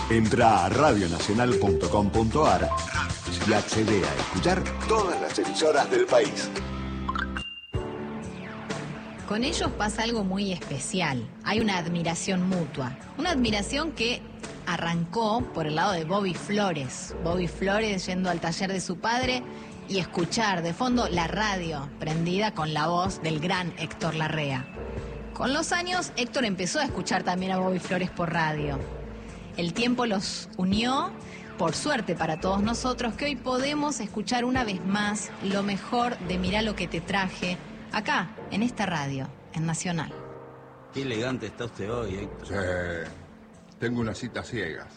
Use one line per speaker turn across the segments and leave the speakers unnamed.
Entra a radionacional.com.ar y accede a escuchar todas las emisoras del país.
Con ellos pasa algo muy especial. Hay una admiración mutua. Una admiración que arrancó por el lado de Bobby Flores. Bobby Flores yendo al taller de su padre y escuchar de fondo la radio prendida con la voz del gran Héctor Larrea. Con los años, Héctor empezó a escuchar también a Bobby Flores por radio. El tiempo los unió, por suerte para todos nosotros, que hoy podemos escuchar una vez más lo mejor de Mirá lo que te traje, acá, en esta radio, en Nacional.
Qué elegante está usted hoy, Héctor.
Sí, tengo unas citas ciegas.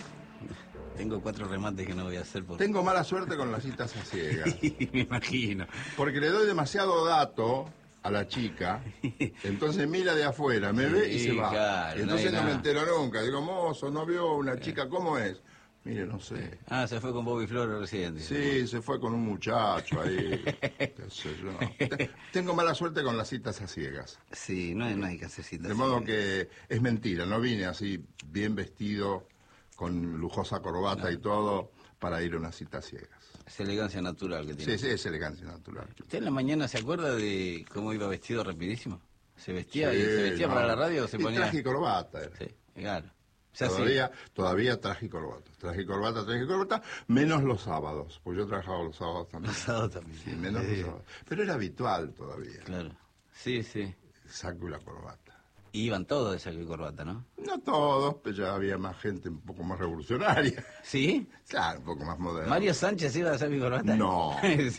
Tengo 4 remates que no voy a hacer por...
Tengo mala suerte con las citas a ciegas.
Me imagino.
Porque le doy demasiado dato a la chica, entonces mira de afuera, me ve y se va.
Claro,
entonces no me
nada.
entero nunca. Digo, mozo, ¿no vio una chica? ¿Cómo es? Mire, no sé.
Ah, se fue con Bobby Flores recién.
Sí, se fue con un muchacho ahí, qué sé yo. Tengo mala suerte con las citas a ciegas.
Sí, no hay que hacer citas.
De modo que es mentira, no vine así bien vestido, con lujosa corbata y todo, para ir a una cita a ciegas.
Es elegancia natural que tiene.
Sí, sí, es elegancia natural.
¿Usted en la mañana se acuerda de cómo iba vestido rapidísmo? ¿Se vestía
Sí,
y se vestía
no.
para la radio o se
Y
ponía...?
traje y corbata.
Sí, claro. O sea,
Todavía traje y corbata. Traje y corbata, menos los sábados, porque yo trabajaba los sábados también.
Los sábados también.
Sí, menos los sábados. Pero era habitual todavía.
Claro. Sí, sí.
Saco y la corbata.
Y iban todos de saco y corbata, ¿no?
No todos, pero ya había más gente un poco más revolucionaria.
¿Sí?
Claro, un poco más moderna.
¿Mario Sánchez iba de saco y corbata?
No.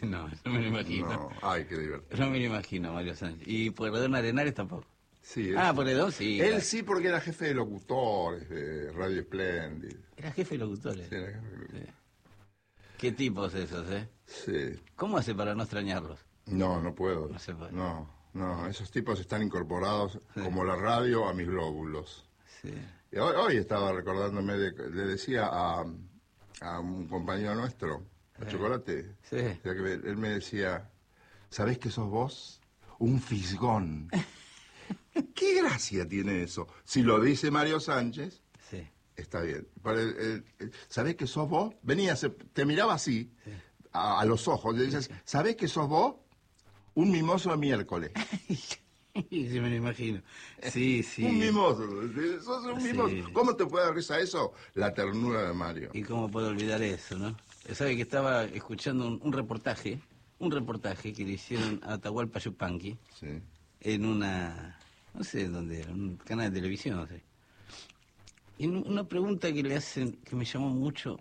No me lo imagino.
No, ay, qué divertido.
No me lo imagino, Mario Sánchez. ¿Y Pueyrredón Arenales tampoco?
Sí,
Ah, Pueyrredón sí.
Él
claro.
sí, porque era jefe de locutores de Radio Espléndid.
Era jefe de locutores.
Sí, era jefe de locutores.
Sí. Qué tipos esos, ¿eh?
Sí.
¿Cómo hace para no extrañarlos?
No puedo.
No se puede.
No, esos tipos están incorporados como la radio a mis glóbulos.
Sí.
Y hoy estaba recordándome, le decía a un compañero nuestro, a Chocolate,
Sí.
que él me decía, ¿sabés que sos vos? Un fisgón. ¿Qué gracia tiene eso? Si lo dice Mario Sánchez,
Sí.
está bien. ¿Sabés que sos vos? Venía, te miraba así,
Sí.
a los ojos, le dices, ¿sabés que sos vos? Un mimoso de miércoles.
Sí, me lo imagino. Sí, sí.
Un mimoso, sos un
Sí.
mimoso. ¿Cómo te puede dar risa eso? La ternura de Mario.
¿Y cómo puedo olvidar eso, no? ¿Sabe que estaba escuchando un reportaje que le hicieron a Atahualpa Yupanqui
Sí.
en una, no sé dónde era, un canal de televisión, no sé. Y una pregunta que le hacen, que me llamó mucho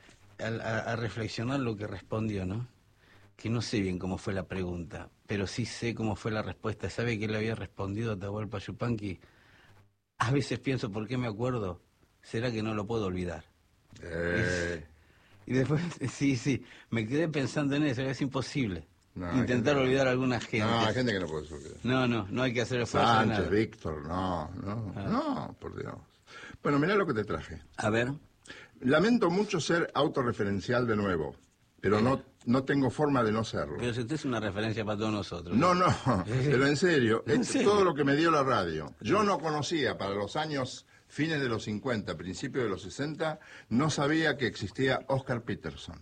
a reflexionar lo que respondió, ¿no? Que no sé bien cómo fue la pregunta, pero sí sé cómo fue la respuesta. ¿Sabe que le había respondido a Atahualpa Yupanqui? A veces pienso, ¿por qué me acuerdo? ¿Será que no lo puedo olvidar? Y después, sí, me quedé pensando en eso, es imposible.
No,
intentar olvidar a alguna gente.
No, hay gente que no puede olvidar.
No hay que hacer esfuerzo de
Sánchez,
nada.
Víctor, no, por Dios. Bueno, mirá lo que te traje.
A ver,
Lamento mucho ser autorreferencial de nuevo, pero no tengo forma de no serlo.
pero si usted es una referencia para todos nosotros.
No, pero en serio,
¿En
es
serio?
todo lo que me dio la radio. Yo no conocía para los años fines de los 50, principios de los 60, no sabía que existía Oscar Peterson.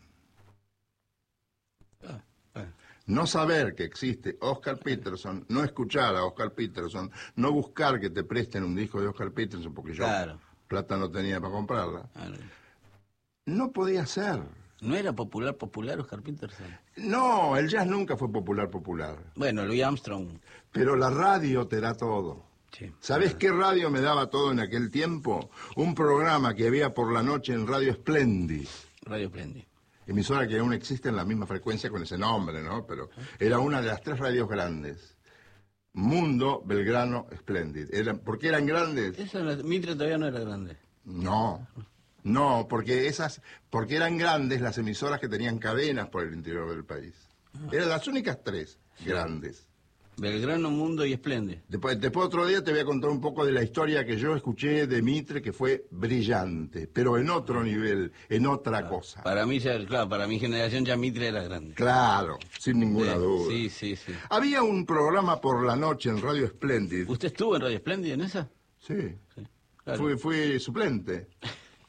No saber que existe Oscar Peterson, no escuchar a Oscar Peterson, no buscar que te presten un disco de Oscar Peterson, porque yo
Claro.
plata no tenía para comprarla,
Claro.
no podía ser.
¿No era popular Oscar Peterson?
No, el jazz nunca fue popular.
Bueno, Louis Armstrong.
Pero la radio te da todo.
Sí.
¿Sabés qué radio me daba todo en aquel tiempo? Un programa que había por la noche en Radio Espléndid.
Radio Espléndid.
Emisora que aún existe en la misma frecuencia con ese nombre, ¿no? Pero era una de las 3 radios grandes. Mundo, Belgrano, Espléndid. ¿Por qué eran grandes?
Mitre todavía no era grande.
No, porque eran grandes las emisoras que tenían cadenas por el interior del país. Eran las únicas 3 grandes.
Belgrano, Mundo y Espléndid.
Después otro día te voy a contar un poco de la historia que yo escuché de Mitre, que fue brillante, pero en otro nivel, en otra cosa.
Para mí, para mi generación ya Mitre era grande.
Claro, sin ninguna duda.
Sí.
Había un programa por la noche en Radio Espléndid.
¿Usted estuvo en Radio Espléndid en esa?
Sí.
Claro.
Fui suplente.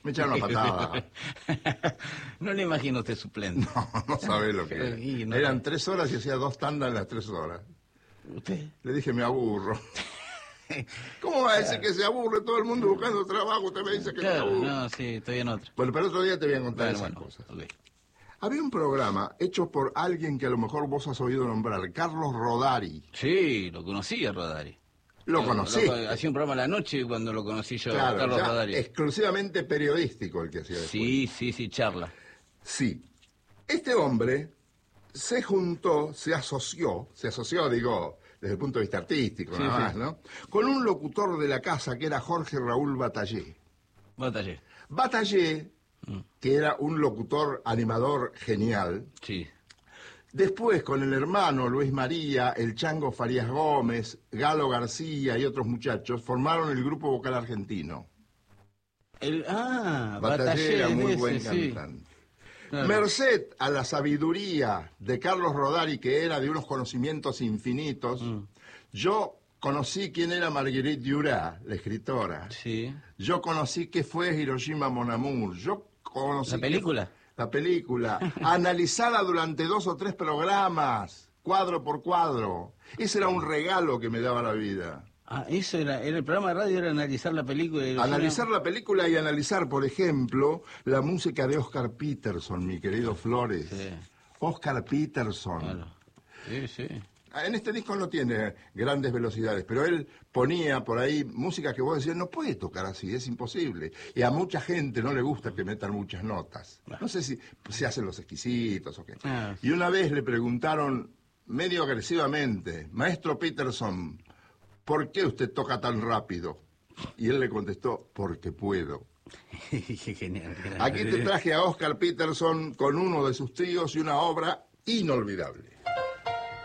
Me echaron una patada.
No le imagino a usted suplente.
No sabe lo que era.
Y no-
Eran 3 horas y hacía 2 tandas en las 3 horas.
¿Usted?
Le dije, me aburro. ¿Cómo va a decir que se aburre todo el mundo buscando trabajo? Usted me dice que se
Claro,
aburre.
no, sí, estoy en otra.
Bueno, pero otro día te voy a contar
Bueno,
esas
bueno,
cosas.
ok.
Había un programa hecho por alguien que a lo mejor vos has oído nombrar, Carlos Rodari.
Sí, lo conocí a Rodari.
Lo conocí.
Hacía un programa a la noche cuando lo conocí yo, a
Claro,
Carlos
ya
Rodari.
exclusivamente periodístico el que hacía después.
Sí, charla.
Sí. Este hombre se juntó, se asoció, digo, desde el punto de vista artístico,
Sí,
nada
sí.
más, ¿no? Con un locutor de la casa que era Jorge Raúl Batallé.
Batallé.
Batallé, que era un locutor animador genial.
Sí.
Después, con el hermano Luis María, el Chango Farías Gómez, Galo García y otros muchachos, formaron el Grupo Vocal Argentino. Batallé era muy
ese,
buen
sí.
cantante.
Claro.
Merced a la sabiduría de Carlos Rodari, que era de unos conocimientos infinitos, yo conocí quién era Marguerite Duras, la escritora.
Sí.
Yo conocí qué fue Hiroshima Mon Amour. Yo conocí
¿La película?
La película, analizada durante 2 o 3 programas, cuadro por cuadro. Ese era un regalo que me daba la vida.
Ah, eso era el programa de radio, era analizar la película. Y
Analizar la película y analizar, por ejemplo, la música de Oscar Peterson, mi querido Flores.
Sí.
Oscar Peterson.
Claro. Sí, sí.
En este disco no tiene grandes velocidades, pero él ponía por ahí música que vos decías, no puede tocar así, es imposible. Y a mucha gente no le gusta que metan muchas notas. No sé si se hacen los exquisitos o qué.
Ah.
Y una vez le preguntaron, medio agresivamente, Maestro Peterson, ¿por qué usted toca tan rápido? Y él le contestó, porque puedo.
Qué genial.
Aquí te traje a Oscar Peterson con uno de sus tríos y una obra inolvidable.